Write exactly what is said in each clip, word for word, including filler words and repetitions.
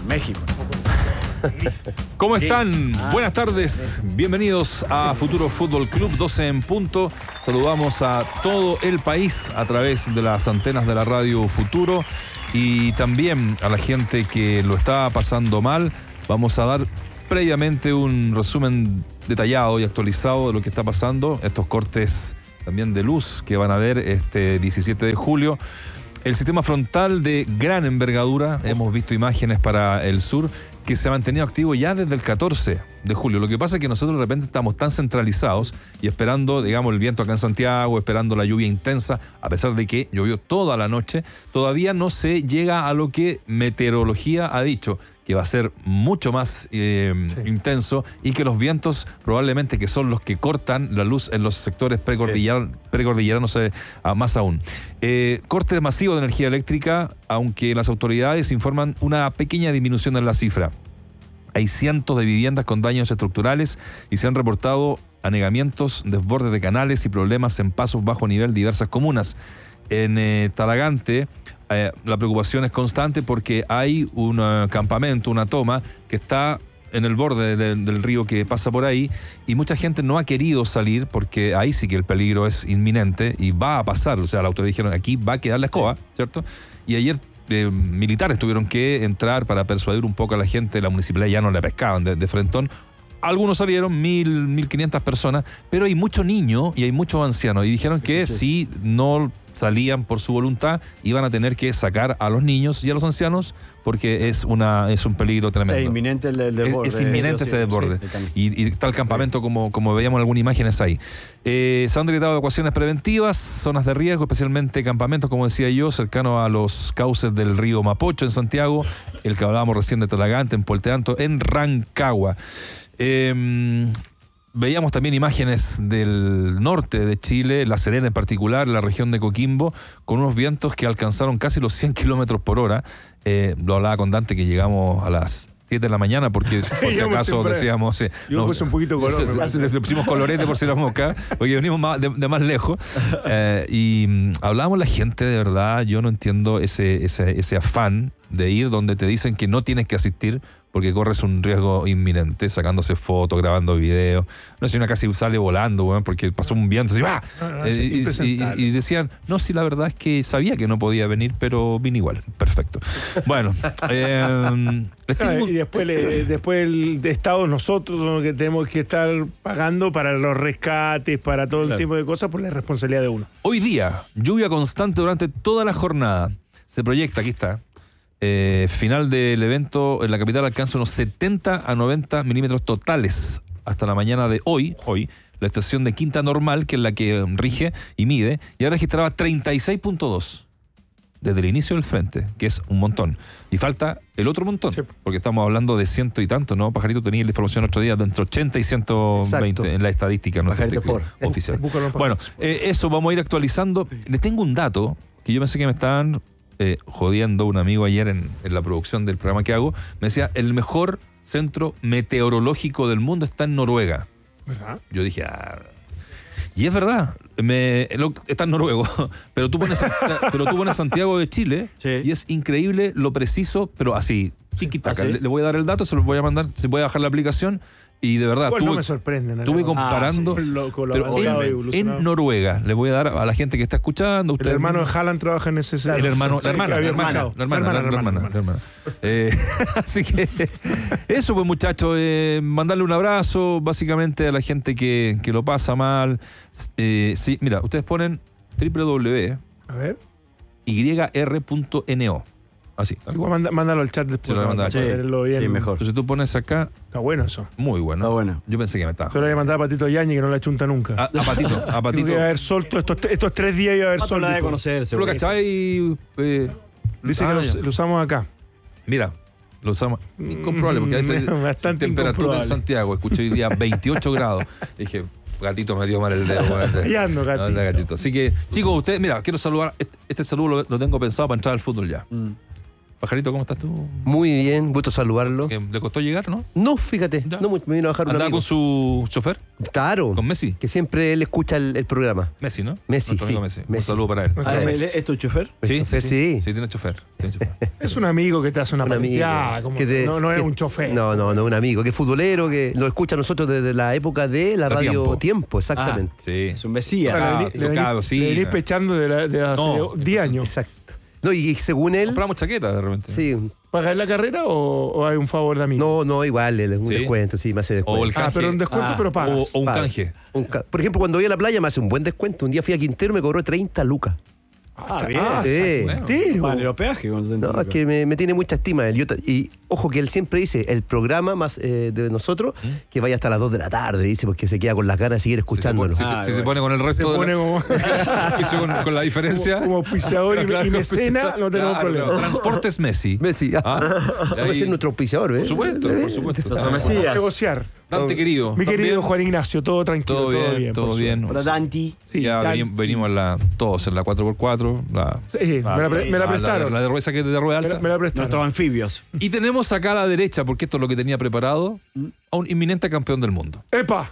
México. ¿Cómo están? Ah, Buenas tardes. Bienvenidos a Futuro Fútbol Club, doce en punto. Saludamos a todo el país a través de las antenas de la radio Futuro y también a la gente que lo está pasando mal. Vamos a dar previamente un resumen detallado y actualizado de lo que está pasando. Estos cortes también de luz que van a ver este diecisiete de julio. El sistema frontal de gran envergadura, hemos visto imágenes para el sur, que se ha mantenido activo ya desde el catorce de julio. Lo que pasa es que nosotros de repente estamos tan centralizados y esperando, digamos, el viento acá en Santiago, esperando la lluvia intensa, a pesar de que llovió toda la noche, todavía no se llega a lo que meteorología ha dicho, que va a ser mucho más eh, sí. intenso y que los vientos probablemente que son los que cortan la luz en los sectores precordilleranos, sí. precordilleranos eh, más aún. Eh, corte masivo de energía eléctrica, aunque las autoridades informan una pequeña disminución en la cifra. Hay cientos de viviendas con daños estructurales y se han reportado anegamientos, desbordes de canales y problemas en pasos bajo nivel de diversas comunas. En eh, Talagante, eh, la preocupación es constante porque hay un uh, campamento, una toma, que está en el borde de, del río que pasa por ahí y mucha gente no ha querido salir porque ahí sí que el peligro es inminente y va a pasar. O sea, la autoridad dijeron, aquí va a quedar la escoba, ¿cierto? Y ayer Eh, militares tuvieron que entrar para persuadir un poco a la gente. La municipalidad ya no le pescaban de, de frentón. Algunos salieron, mil, mil quinientas personas, pero hay mucho niño y hay muchos ancianos y dijeron que si no salían por su voluntad iban a tener que sacar a los niños y a los ancianos porque es una es un peligro tremendo. Es inminente el, el desborde. Es, es inminente ese desborde. Sí, y, y está el campamento como, como veíamos en algunas imágenes ahí. Eh, se han decretado evacuaciones preventivas, zonas de riesgo, especialmente campamentos, como decía yo, cercanos a los cauces del río Mapocho en Santiago, el que hablábamos recién de Talagante, en Puente Alto, en Rancagua. Eh, Veíamos también imágenes del norte de Chile, La Serena en particular, la región de Coquimbo, con unos vientos que alcanzaron casi los cien kilómetros por hora. Eh, lo hablaba con Dante que llegamos a las siete de la mañana porque por si acaso decíamos... Eh, Yo puse un poquito color. Le pusimos colorete por si la mosca, porque venimos más, de, de más lejos. Eh, y mm, hablábamos la gente, de verdad, yo no entiendo ese, ese, ese afán de ir donde te dicen que no tienes que asistir porque corres un riesgo inminente, sacándose fotos, grabando videos. No sé, una casi sale volando, bueno, porque pasó un viento así, ¡ah! No, no, eh, y, y, y decían, no, sí, la verdad es que sabía que no podía venir, pero vine igual. Perfecto. Bueno, eh, tengo... y después, le, después el Estado, nosotros somos los que tenemos que estar pagando para los rescates, para todo claro. el tipo de cosas, por la responsabilidad de uno. Hoy día, lluvia constante durante toda la jornada. Se proyecta, aquí está. Eh, final del evento en la capital alcanza unos setenta a noventa milímetros totales hasta la mañana de hoy. Hoy, la estación de Quinta Normal, que es la que rige y mide, ya registraba treinta y seis punto dos desde el inicio del frente, que es un montón. Y falta el otro montón, sí. porque estamos hablando de ciento y tanto, ¿no? Pajarito tenía la información otro día de entre ochenta y ciento veinte Exacto. en la estadística no oficial. Bueno, eh, eso vamos a ir actualizando. Les tengo un dato que yo pensé que me estaban... Eh, jodiendo un amigo ayer en, en la producción del programa que hago, me decía, el mejor centro meteorológico del mundo está en Noruega. ¿Verdad? Yo dije, ah. Y es verdad, me, lo, está en noruego, pero tú pones, pero tú pones Santiago de Chile sí. y es increíble lo preciso, pero así, tiki-taka. ¿Ah, sí? le, le voy a dar el dato, se los voy a mandar, se puede bajar la aplicación. Y de verdad, bueno, tuve, no me sorprenden, estuve comparando ah, sí. lo, lo pero en, en Noruega. Le voy a dar a la gente que está escuchando. El hermano de Haaland trabaja en ese centro. El hermano, la hermana, la hermana, la hermana, la hermana, la hermana. Eh, así que eso pues muchachos, eh, mandarle un abrazo básicamente a la gente que, que lo pasa mal. Eh, sí, mira, ustedes ponen doble u doble u doble u a ver y r punto n o. Así. Igual manda, mándalo al chat después. Se lo voy a mandar al chat. Sí, sí, mejor. Entonces tú pones acá. Está bueno eso. Muy bueno. Está bueno. Yo pensé que me estaba. Se lo voy a mandar a Patito Yañez que no la chunta nunca. A, a Patito, a Patito. Iba a haber sol estos, estos tres días iba a haber sol. No la de conocer, ¿Lo cachai? Eh, Dice ah, que lo, lo usamos acá. Mira, lo usamos. Incomprobable, porque a veces la temperatura en Santiago, escuché hoy día veintiocho grados. Dije, gatito me dio mal el dedo. Ya ando, gatito. No, gatito. Así que, chicos, ustedes, mira, quiero saludar. Este, este saludo lo, lo tengo pensado para entrar al fútbol ya. Mm. Pajarito, ¿cómo estás tú? Muy bien, gusto saludarlo. Que ¿Le costó llegar, no? No, fíjate, Ya. no mucho, me vino a bajar un ¿Andaba amigo. con su chofer? Claro. ¿Con Messi? Que siempre él escucha el, el programa. Messi, ¿no? Messi, Nuestro amigo sí. Messi. Un Messi. saludo para él. Nuestro Ah, ¿él Messi. ¿Es es tu chofer? El chofer, sí. Sí, tiene chofer. Tiene chofer. Es un amigo que te hace una Un amigo. pateada, como que de- no, no es que- un chofer. No, no, no, un amigo, que es futbolero, que lo escucha a nosotros desde la época de la La radio Tiempo. Tiempo, exactamente. Sí. Es un Mesías. Ahora, Ah, le, sí, le, tocado, venís- sí. le venís pechando de, la, de hace No, diez años. Exacto. No, y, y según él, Compramos chaquetas de repente. sí. ¿Pagas la carrera o, o hay un favor de amigo? No, no, igual, él, un Sí. descuento, sí, me hace descuento. O el Ah, canje. pero un descuento, Ah, pero o, pagas. o un Paga. canje. Un ca- Por ejemplo, cuando voy a la playa me hace un buen descuento. Un día fui a Quintero y me cobró treinta lucas. Ah, bien. Ah, Sí. bueno. entero. Vale, el peaje. No, es que me, me tiene mucha estima él. Yo ta- y ojo que él siempre dice, el programa más eh, de nosotros, que vaya hasta las dos de la tarde, dice, porque se queda con las ganas de seguir Si se pone, escuchándolo. si se- Ah, si se bueno. pone con el Se resto pone de como, la- con, con la diferencia. como, como auspiciador y, Claro, y claro, mecena, no tenemos claro, problema. claro. Transportes Messi. Messi, ah, Ah, va a ahí- ser nuestro auspiciador, ¿eh? Por supuesto, por supuesto. Nuestro Ah, Mesías. Negociar. Dante, querido. Mi querido ¿también? Juan Ignacio, todo tranquilo, Todo todo, bien, todo por bien. suerte. Para Danti. Sí, ya Dan- veni- venimos en la, todos en la cuatro por cuatro. La, Sí, me la, pre- me la ah, prestaron. La, de rueda, esa que es de rueda me, la, alta. me la prestaron. Nuestros anfibios. Y tenemos acá a la derecha, porque esto es lo que tenía preparado, a un inminente campeón del mundo. ¡Epa!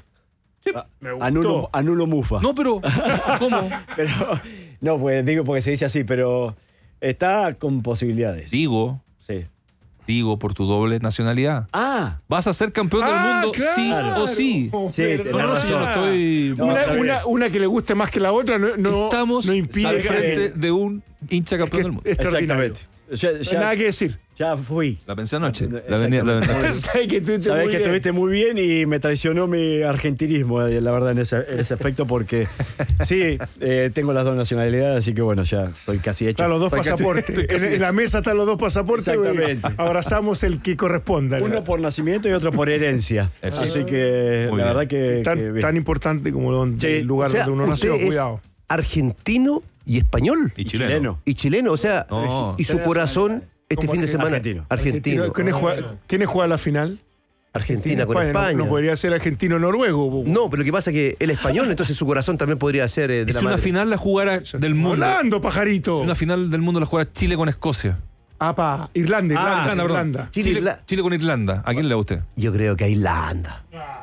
Me gustó. Anulo, anulo Mufa. No, pero ¿cómo? Pero, no, pues digo porque se dice así, pero está con posibilidades. Digo, Sí. digo por tu doble nacionalidad. Ah, ¿Vas a ser campeón Ah, del mundo claro. sí o sí? Sí, Verdad. No, no, no, si yo no estoy... No, una, está bien. una, una que le guste más que la otra no, no, Estamos no al impide que, frente de un hincha campeón que del mundo. extraordinario. exactamente. Ya, No hay ya- nada que decir. ya fui. La pensé anoche. La venía, la Exactamente. venía- Sabes que estuviste Sabés muy que bien. estuviste muy bien y me traicionó mi argentinismo, eh, la verdad, en ese, en ese aspecto, porque sí, eh, tengo las dos nacionalidades, así que bueno, ya estoy casi hecho. Están los dos Estoy casi- pasaportes. estoy casi En, en la mesa están los dos pasaportes. Exactamente. güey. Abrazamos el que corresponda. Uno por nacimiento y otro por herencia. Eso. Así que Muy la bien. verdad que. tan, que bien. tan importante como donde- Sí. el lugar O sea, donde uno usted nació. es Cuidado. argentino y español. Y Y chileno. chileno. Y chileno, o sea, No. y su corazón este ¿Cómo fin de argentino? semana. Argentino. Argentino. ¿Quiénes juegan ¿Quiénes juegan la final? Argentina con No- España. No, podría ser argentino-noruego. No, pero lo que pasa es que él es español, entonces su corazón también podría ser eh, de Y la si una madre. final la jugara del mundo. Volando, pajarito. Si una final del mundo la jugara Chile con Escocia. Apa, Irlanda, Ah, Irlanda, Irlanda, perdón. Irlanda. Chile, Chile, Irla- Chile con Irlanda. ¿A quién le da usted? Yo creo que a Irlanda.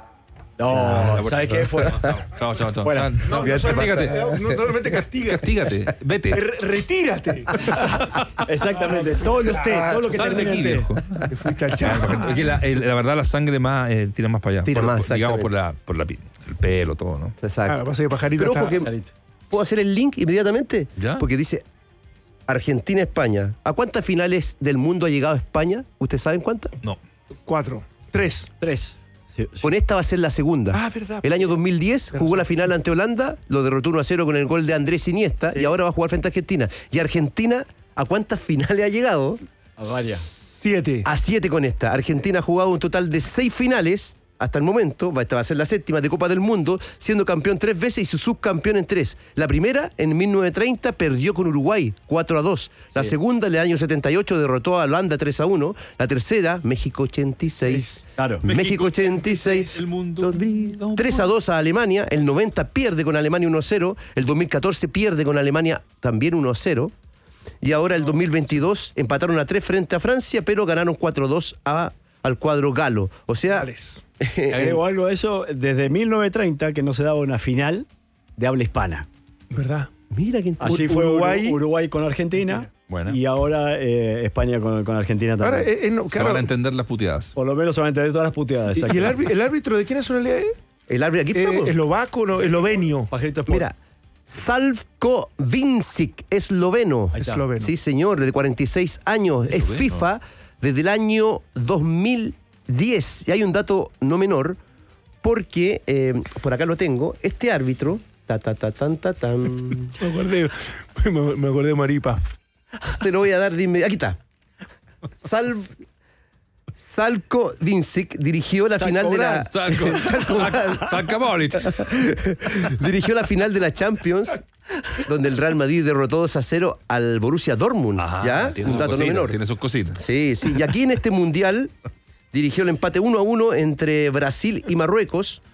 No, ¿sabes qué? Fuera. Chao, chao, chao. Fuera. Chao, chao. No, no solamente, Castígate. no solamente castiga. Castígate. Vete. Re- retírate. Exactamente. Todos los té, todo lo que Sal de termina aquí, en té. viejo. Te fuiste al charco. Es que la, el- la verdad, la sangre más eh, tira más para allá. Tira Por- más, por- digamos por, exactamente. la, por la, pi- el pelo, todo, ¿no? Exacto. Claro, pasa que pajarito Pero está... ojo que- Clarito. ¿Puedo hacer el link inmediatamente? ¿Ya? Porque dice Argentina-España. ¿A cuántas finales del mundo ha llegado España? ¿Ustedes saben cuántas? No. Cuatro. Tres. Tres. Sí, sí. Con esta va a ser la segunda. Ah, verdad. El año dos mil diez jugó la final ante Holanda, lo derrotó uno a cero con el gol de Andrés Iniesta y ahora va a jugar frente a Argentina. ¿Y Argentina a cuántas finales ha llegado? A varias. Siete. A siete con esta. Argentina ha jugado un total de seis finales hasta el momento. Va- Esta va a ser la séptima de Copa del Mundo, siendo campeón tres veces y su subcampeón en tres. La primera, en mil novecientos treinta, perdió con Uruguay cuatro a dos. La segunda, en el año setenta y ocho, derrotó a Holanda tres a uno. La tercera, México ochenta y seis. Claro. México ochenta y seis. El mundo brilla un tres a dos a Alemania. El noventa pierde con Alemania uno a cero. El dos mil catorce pierde con Alemania también uno a cero. Y ahora el dos mil veintidós empataron a tres frente a Francia, pero ganaron cuatro a dos a, al cuadro galo. O sea, Finales. Te agrego algo a eso. Desde mil novecientos treinta que no se daba una final de habla hispana. ¿Verdad? mira quién Allí fue Uruguay. Uruguay, Uruguay con Argentina. Buena. Y ahora eh, España con, con Argentina Ahora, también. eh, eh, no, Se claro, van a entender las puteadas. Por lo menos se van a entender todas las puteadas. ¿Y y el, árbitro, el árbitro de qué nacionalidad es? El árbitro, aquí Eh, estamos. ¿Eslovaco no? Eslovenio. Pajarito Sport. Mira, Salvko Vincic, esloveno. Ahí está. Esloveno. Sí, señor, de cuarenta y seis años. Es Esloveno. FIFA desde el año dos mil diez. Y hay un dato no menor, porque, eh, por acá lo tengo, este árbitro, ta, ta, ta, tan, ta, tan, Me acordé, me, me acordé de Maripa. se lo voy a dar de inmediato. Aquí está. Salv, Salko Vincic dirigió la final de la... Salco. Salco Bolic. Dirigió la final de la Champions, donde el Real Madrid derrotó dos a cero al Borussia Dortmund. ¿Ya? Tiene Un sus dato no cositas. menor. Tiene sus cositas. Sí, sí. Y aquí en este mundial dirigió el empate uno a uno entre Brasil y Marruecos.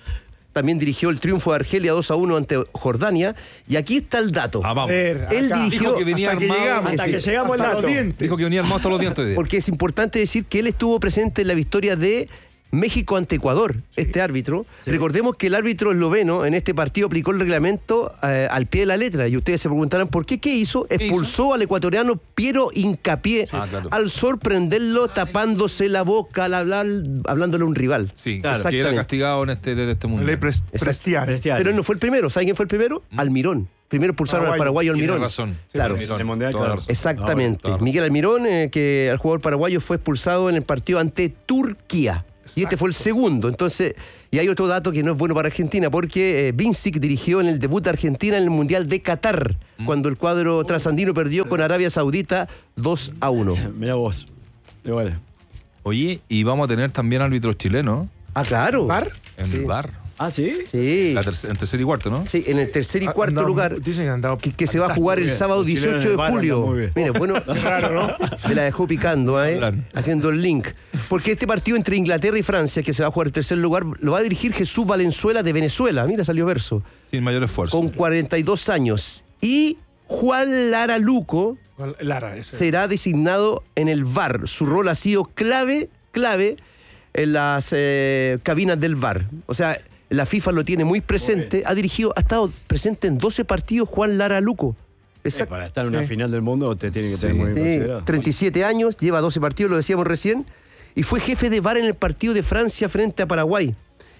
también dirigió el triunfo de Argelia dos a uno ante Jordania. Y aquí está el dato. Ah, A vamos. ver, Él acá. dirigió Dijo que venía hasta que armado. llegamos. Hasta Sí. que llegamos al Hasta los dato. dientes. Dijo que venía armado hasta los dientes hoy día. Porque es importante decir que él estuvo presente en la victoria de México ante Ecuador, este árbitro. Recordemos que el árbitro esloveno en este partido aplicó el reglamento eh, al pie de la letra. Y ustedes se preguntarán por qué. ¿Qué hizo? Expulsó hizo? al ecuatoriano Piero Hincapié Ah, claro. al sorprenderlo tapándose la boca al hablar, hablándole a un rival. Sí, Claro. que era Exactamente. castigado en este, desde este mundo. Ley pres- prestial. Prestial. Pero no fue el primero. ¿Saben quién fue el primero? Almirón. Primero expulsaron al Paraguayo. paraguayo Tiene Almirón. razón. Claro. Almirón, En el Mundial, toda la claro. razón. Exactamente. Toda la razón. Miguel Almirón, eh, que al jugador paraguayo fue expulsado en el partido ante Turquía. Y este fue el segundo. Entonces, y hay otro dato que no es bueno para Argentina, porque eh, Vincic dirigió en el debut de Argentina en el Mundial de Qatar, Mm. cuando el cuadro trasandino perdió con Arabia Saudita dos a uno. Mira vos. Igual. Oye, y vamos a tener también árbitros chilenos Ah, claro. ¿Bar? en Sí. el bar. Ah, ¿sí? Sí. La terc- en tercer y cuarto, ¿no? Sí, en el tercer y Ah, cuarto andaba- lugar. Dicen que andaba Que, que se va a jugar el bien. sábado Los chilenos dieciocho en de el bar julio. andan muy bien. Mire, bueno, Raro, ¿no? me la dejó picando, ¿eh? Claro. Haciendo el link. Porque este partido entre Inglaterra y Francia, que se va a jugar el tercer lugar, lo va a dirigir Jesús Valenzuela de Venezuela. Mira, salió verso. Sin mayor esfuerzo. Con cuarenta y dos años. Y Juan Lara Luco Lara, ese. será designado en el V A R. Su rol ha sido clave, clave en las eh, cabinas del V A R. O sea, la FIFA lo tiene muy presente. Ha dirigido, ha estado presente en doce partidos Juan Lara Luco. Eh, Exacto. para estar en una Sí. final del mundo te tiene que Sí. tener muy bien Sí, considerado. treinta y siete años, lleva doce partidos, lo decíamos recién, y fue jefe de V A R en el partido de Francia frente a Paraguay.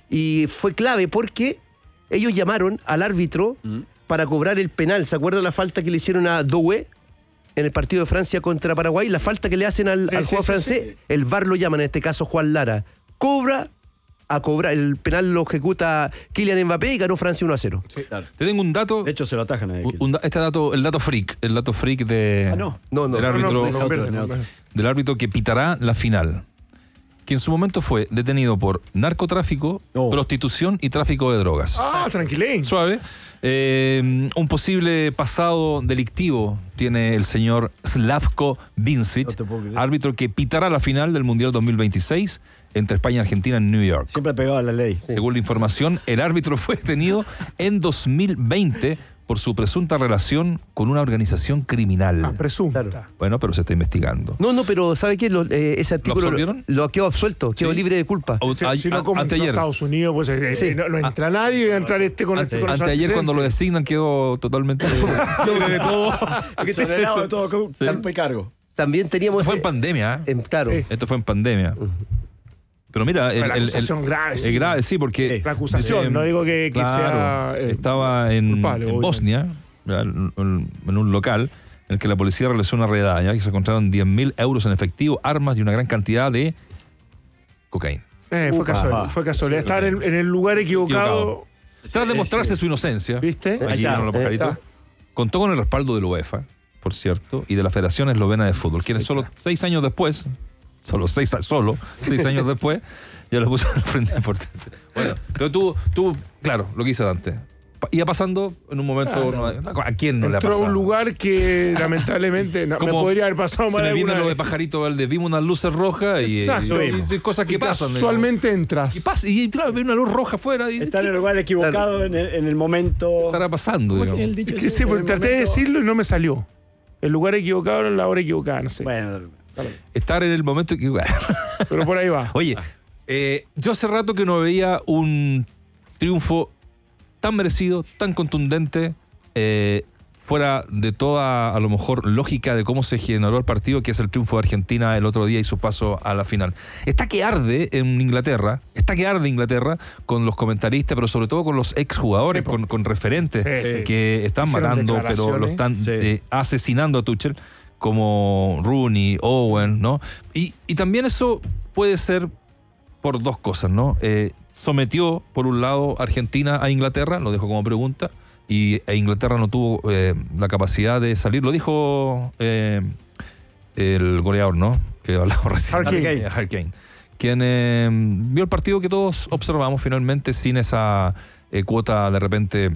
Y fue clave porque ellos llamaron al árbitro para cobrar el penal. ¿Se acuerdan la falta que le hicieron a Doué en el partido de Francia contra Paraguay? La falta que le hacen al, Sí, al sí, jugador sí, francés, sí. el V A R lo llama, en este caso Juan Lara. Cobra a cobrar, el penal lo ejecuta Kylian Mbappé y ganó Francia uno a cero. Claro. Te tengo un dato. De hecho, se lo atajan a él. un- un da- este dato, el dato freak, el dato freak de, Ah, no. No, no, del no, árbitro, No, no, otro, no, tiene no, otro. no. del árbitro que pitará la final, que en su momento fue detenido por narcotráfico, No. prostitución y tráfico de drogas. Ah, tranquilín. Suave. Eh, un posible pasado delictivo tiene el señor Slavko Vincic, No te puedo creer. árbitro que pitará la final del Mundial dos mil veintiséis entre España y Argentina en New York. Siempre pegado a la ley. Según la información, el árbitro fue detenido en dos mil veinte por su presunta relación con una organización criminal. Ah, presunta. Claro. Bueno, pero se está investigando. No, no, pero ¿sabe qué? Lo- eh, ese artículo absolvieron? lo, quedó absuelto, quedó Sí. libre de culpa. O- Si, a- si no, a- como en anteayer. Estados Unidos, pues eh, Sí. eh, no, no entra nadie y va a entrar este con este con los Anteayer cuando lo antecedentes. designan quedó totalmente libre de todo. Exonerado de todo con- culpa y cargo. También teníamos... Fue en eh, pandemia, ¿eh? em, claro. Sí. Esto fue en pandemia. Pero mira, el, La el- acusación el- grave, es sí. grave, sí, porque La acusación, eh, no digo que, que claro, sea eh, estaba en, culpable, en obviamente. Bosnia, ¿verdad? en en un local en el que la policía realizó una redada, ya que se encontraron diez mil euros en efectivo, armas y una gran cantidad de cocaína. Eh, fue, Upa. casual, fue casualidad. Estar en, en el lugar equivocado. Tras demostrarse sí. su inocencia, ¿Viste? aquí Ahí está, vieron los ahí pajaritos, está. contó con el respaldo de la UEFA, por cierto, y de la Federación Eslovena de Fútbol, quienes solo seis años después, solo seis, solo seis años después, ya lo puso al frente importante. Bueno, pero tú, tú, claro, lo que hice Dante. Pa- Iba pasando en un momento, no, ¿a quién no le ha Entró a pasado? un lugar que lamentablemente no, me Como podría haber pasado Se mal me viene alguna lo de vez. Pajarito Valdés, vimos unas luces rojas y, Exacto. y- y cosas que Y pasan. digamos. casualmente entras. Y pasa, y claro, ve una luz roja afuera y Está en el lugar equivocado en el, en el momento. ¿qué estará pasando? ¿Cómo digamos? tiene el dicho Es que ese? sí, En porque el traté de momento- decirlo y no me salió. El lugar equivocado en la hora equivocada, no sé. Bueno, Estar en el momento que... Pero por ahí va. Oye, eh, yo hace rato que no veía un triunfo tan merecido, tan contundente, eh, fuera de toda, a lo mejor, lógica de cómo se generó el partido, que es el triunfo de Argentina el otro día y su paso a la final. Está que arde en Inglaterra, está que arde Inglaterra con los comentaristas, pero sobre todo con los exjugadores, Sí, po. con, con referentes Sí, sí. que están Hicieron matando, pero lo declaraciones. están Sí. eh, asesinando a Tuchel, como Rooney, Owen, ¿no? Y, y también eso puede ser por dos cosas, ¿no? Eh, sometió, por un lado, Argentina a Inglaterra, lo dejo como pregunta, y e Inglaterra no tuvo eh, la capacidad de salir. Lo dijo eh, el goleador, ¿no? Que hablamos recién. Harry Eh, Harry Kane. Quien eh, vio el partido que todos observamos finalmente sin esa eh, cuota de repente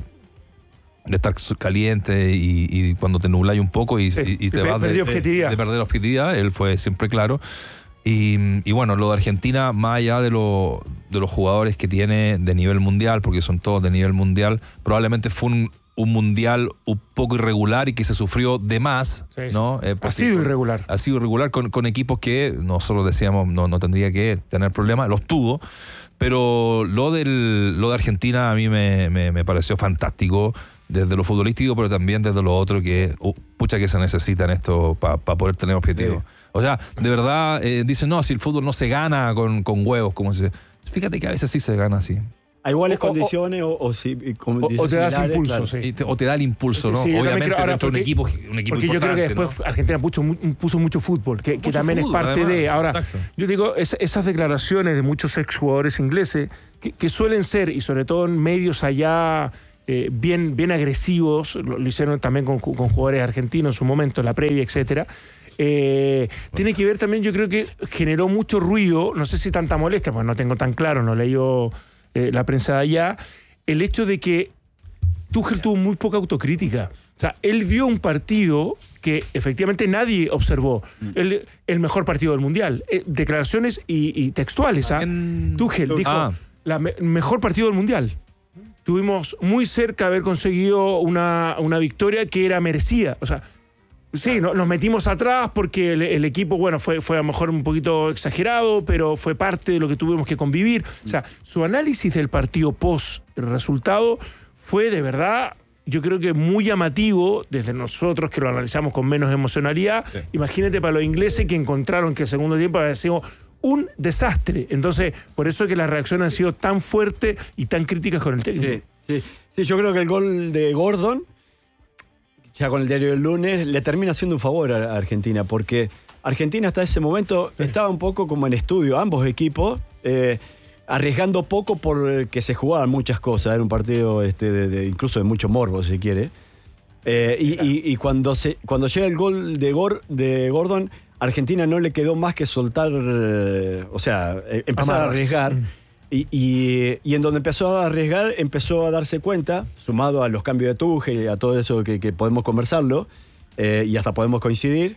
de estar caliente y, y cuando te nubláis un poco y, Sí, y- y te pe- vas de, perdió de- objetividad. de perder objetividad. Él fue siempre claro. Y, y bueno, lo de Argentina, más allá de, lo, de los jugadores que tiene de nivel mundial, porque son todos de nivel mundial, probablemente fue un, un mundial un poco irregular y que se sufrió de más, Sí, ¿no? sí. Eh, Ha sido irregular. Ha sido irregular con, con equipos que nosotros decíamos no, no tendría que tener problemas, los tuvo, pero lo, del, lo de Argentina a mí me, me, me pareció fantástico desde lo futbolístico, pero también desde lo otro que, uh, pucha que se necesita en esto para pa poder tener objetivos. Sí. O sea, de verdad, eh, dicen, no, si el fútbol no se gana con, con huevos, como se... Fíjate que a veces sí se gana así. A iguales O- o- condiciones o, o, si- condiciones o te das similares, impulso, claro. sí. Y te- o te da el impulso, ¿no? Sí, sí, yo también Obviamente creo- ahora, dentro de un porque- equipo, un equipo Porque yo creo que importante, después ¿no? Argentina puso, mu- puso mucho fútbol, que, que Mucho también fútbol, es parte además. de... Ahora, Exacto. yo digo, es- esas declaraciones de muchos exjugadores ingleses, que, que suelen ser, y sobre todo en medios allá eh, bien, bien agresivos, lo, lo hicieron también con, con jugadores argentinos en su momento, en la previa, etcétera. Eh, tiene que ver también, yo creo que generó mucho ruido, no sé si tanta molestia, pues no tengo tan claro, no leí yo eh, la prensa de allá, el hecho de que Tuchel tuvo muy poca autocrítica. O sea, él vio un partido que efectivamente nadie observó. El, el mejor partido del Mundial. Eh, declaraciones y, y textuales. ¿ah? En- Tuchel dijo, Ah. la me- mejor partido del Mundial. Tuvimos muy cerca de haber conseguido una, una victoria que era merecida. O sea, sí, no, nos metimos atrás porque el, el equipo, bueno, fue, fue a lo mejor un poquito exagerado, pero fue parte de lo que tuvimos que convivir. O sea, su análisis del partido post el resultado fue de verdad, yo creo que muy llamativo desde nosotros que lo analizamos con menos emocionalidad. Sí. Imagínate para los ingleses que encontraron que el segundo tiempo había sido un desastre. Entonces, por eso que las reacciones han sido tan fuertes y tan críticas con el técnico. Sí, sí. Sí, yo creo que el gol de Gordon, ya con el diario del lunes, le termina haciendo un favor a Argentina, porque Argentina hasta ese momento estaba un poco como en estudio, ambos equipos, eh, arriesgando poco por que se jugaban muchas cosas. Era un partido este, de, de- incluso de mucho morbo, si quiere. Eh, y y- y cuando, se, cuando llega el gol de, Gor- de Gordon, Argentina no le quedó más que soltar, eh, o sea, eh, empezar Amarras. a arriesgar. Mm. Y, y- y en donde empezó a arriesgar, empezó a darse cuenta, sumado a los cambios de Tuchel y a todo eso que, que podemos conversarlo, eh, y hasta podemos coincidir,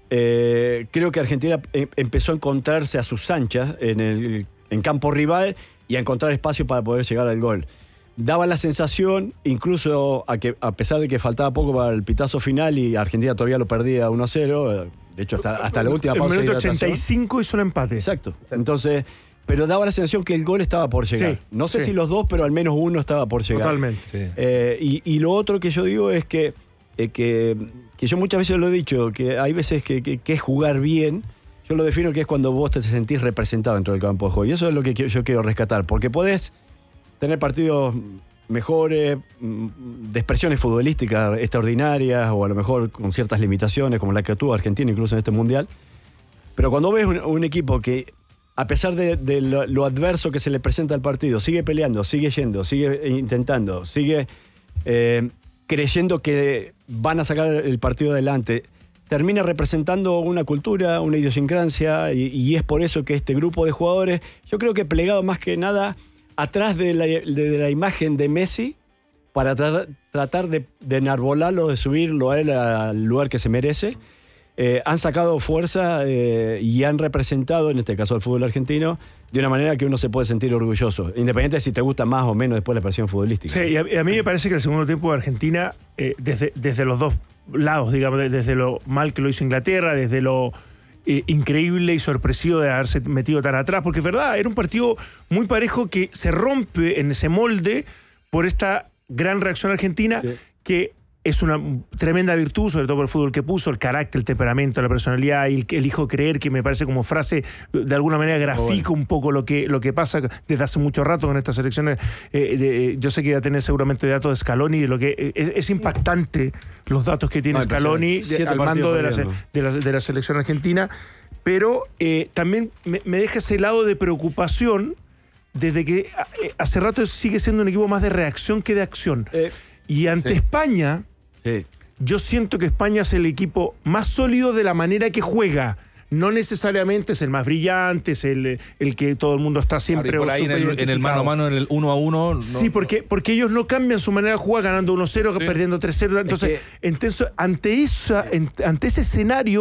eh, creo que Argentina em- empezó a encontrarse a sus anchas en el en campo rival y a encontrar espacio para poder llegar al gol. Daba la sensación, incluso a, que, a pesar de que faltaba poco para el pitazo final y Argentina todavía lo perdía uno a cero, eh, de hecho hasta, hasta la última El pausa de minuto hidratación. ochenta y cinco hizo el empate. Exacto. Entonces, pero daba la sensación que el gol estaba por llegar. Sí, no sé sí. si los dos, pero al menos uno estaba por llegar. Totalmente. Sí. Eh, y, y lo otro que yo digo es que, eh, que, que yo muchas veces lo he dicho, que hay veces que, que- que es jugar bien. Yo lo defino que es cuando vos te sentís representado dentro del campo de juego. Y eso es lo que qui- yo quiero rescatar, porque podés tener partidos mejores, mm, de expresiones futbolísticas extraordinarias, o a lo mejor con ciertas limitaciones, como la que tuvo Argentina incluso en este Mundial. Pero cuando ves un, un equipo que, a pesar de, de lo, lo adverso que se le presenta al partido, sigue peleando, sigue yendo, sigue intentando, sigue eh, creyendo que van a sacar el partido adelante, termina representando una cultura, una idiosincrasia, y, y es por eso que este grupo de jugadores, yo creo que plegado más que nada atrás de la, de, de la imagen de Messi, para tra- tratar de, de enarbolarlo, de subirlo a él al lugar que se merece, eh, han sacado fuerza eh, y han representado, en este caso el fútbol argentino, de una manera que uno se puede sentir orgulloso, independiente de si te gusta más o menos después la presión futbolística. Sí, y a, y a mí me parece que el segundo tiempo de Argentina, eh, desde, desde los dos lados, digamos, de- desde lo mal que lo hizo Inglaterra, desde lo eh, increíble y sorpresivo de haberse metido tan atrás, porque es verdad, era un partido muy parejo que se rompe en ese molde por esta gran reacción argentina, Sí. que es una tremenda virtud, sobre todo por el fútbol que puso, el carácter, el temperamento, la personalidad y el que elijo creer, que me parece como frase, de alguna manera grafica un poco lo que, lo que pasa desde hace mucho rato con estas elecciones. Eh, de- yo sé que iba a tener seguramente datos de Scaloni, de lo que eh, es, es impactante los datos que tiene No, Scaloni de- Siete al mando de la, se- partidos de, la, de la selección argentina, pero eh, también me, me deja ese lado de preocupación desde que eh, hace rato sigue siendo un equipo más de reacción que de acción. Eh, Y ante sí. España, sí. yo siento que España es el equipo más sólido de la manera que juega. No necesariamente es el más brillante, es el, el que todo el mundo está siempre. Claro, y por ahí en súper el, en el mano a identificado. mano, en el uno a uno. no- Sí, porque, porque ellos no cambian su manera de jugar ganando uno cero, Sí. perdiendo tres cero. Entonces, que- entonces ante, esa, en- ante ese escenario,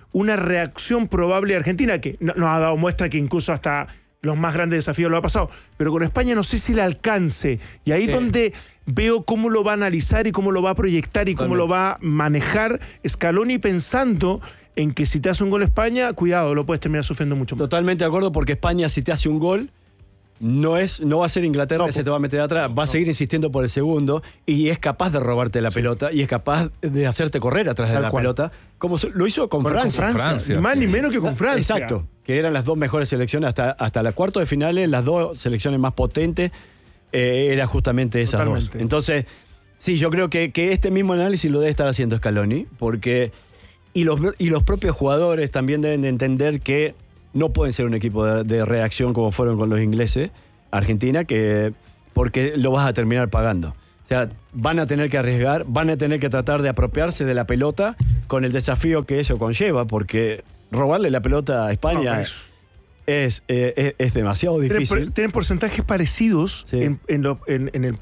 una reacción probable de Argentina, que no- nos ha dado muestra que incluso hasta los más grandes desafíos lo ha pasado, pero con España no sé si le alcance. Y ahí es Sí. donde veo cómo lo va a analizar y cómo lo va a proyectar y cómo lo va a manejar Scaloni, pensando en que si te hace un gol España, cuidado, lo puedes terminar sufriendo mucho más. Totalmente de acuerdo, porque España, si te hace un gol, no, es, no va a ser Inglaterra No, que se po- te va a meter atrás, va a seguir insistiendo por el segundo y es capaz de robarte la pelota y es capaz de hacerte correr atrás de Tal la cual. pelota, como se- lo hizo con Con Francia. Francia, Francia, ni más sí. ni menos que con Francia. Exacto, que eran las dos mejores selecciones hasta, hasta la cuarto de finales, las dos selecciones más potentes eh, eran justamente esas Totalmente. dos. Entonces, sí, yo creo que, que este mismo análisis lo debe estar haciendo Scaloni, porque y los, y los propios jugadores también deben de entender que no pueden ser un equipo de, de reacción como fueron con los ingleses, Argentina, que porque lo vas a terminar pagando. O sea, van a tener que arriesgar, van a tener que tratar de apropiarse de la pelota con el desafío que eso conlleva, porque robarle la pelota a España No, es- es, eh, es, es demasiado Tienen, difícil. por- tienen porcentajes parecidos Sí. en, en lo- en- en el